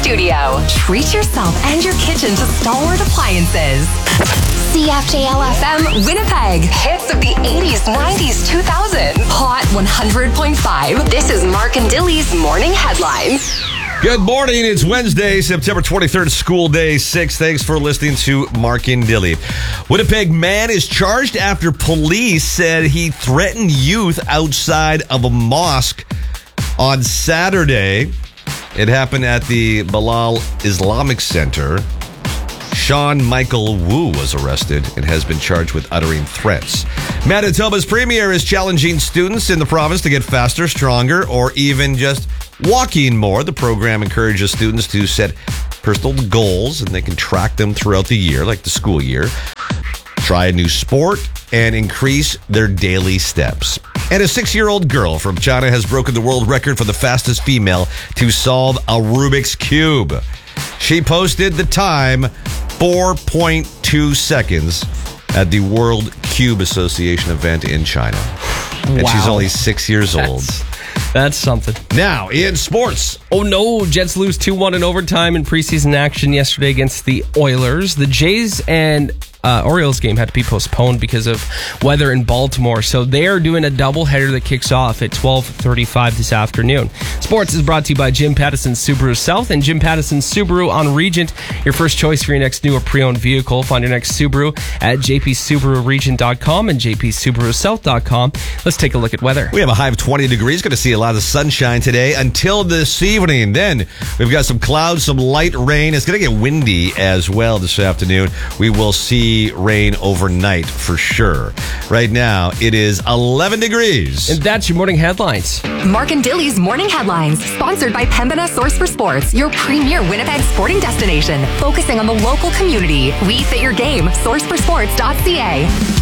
studio. Treat yourself and your kitchen to Stalwart Appliances. CFJL-FM Winnipeg. Hits of the 80s, 90s, 2000. Hot 100.5. This is Mark and Dilly's Morning Headlines. Good morning. It's Wednesday, September 23rd, school day 6. Thanks for listening to Mark and Dilly. Winnipeg man is charged after police said he threatened youth outside of a mosque on Saturday. It happened at the Bilal Islamic Center. Sean Michael Wu was arrested and has been charged with uttering threats. Manitoba's premier is challenging students in the province to get faster, stronger, or even just walking more. The program encourages students to set personal goals and they can track them throughout the year, like the school year, try a new sport, and increase their daily steps. And a 6-year-old girl from China has broken the world record for the fastest female to solve a Rubik's Cube. She posted the time 4.2 seconds at the World Cube Association event in China. And she's only 6 years old. That's something. Now, in sports. Oh no, Jets lose 2-1 in overtime in preseason action yesterday against the Oilers. The Jays and Orioles game had to be postponed because of weather in Baltimore. So they are doing a doubleheader that kicks off at 12:35 this afternoon. Sports is brought to you by Jim Pattison Subaru South and Jim Pattison Subaru on Regent. Your first choice for your next new or pre-owned vehicle. Find your next Subaru at jpsubaruregent.com and jpsubarusouth.com. Let's take a look at weather. We have a high of 20 degrees. Going to see a lot of sunshine today until this evening. Then we've got some clouds, some light rain. It's going to get windy as well this afternoon. We will see rain overnight for sure. Right now, it is 11 degrees. And that's your morning headlines. Mark and Dilly's Morning Headlines, sponsored by Pembina Source for Sports, your premier Winnipeg sporting destination, focusing on the local community. We fit your game. Sourceforsports.ca.